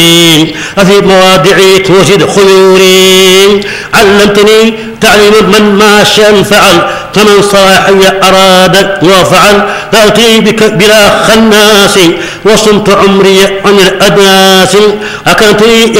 أفي مواضعي توجد خيوري. علمتني تعليم من ما شاء فعل، كمن صاحي أراد وفعل. فأتي بك بلا خناس، وصمت عمري عن الأدناس. أكنتني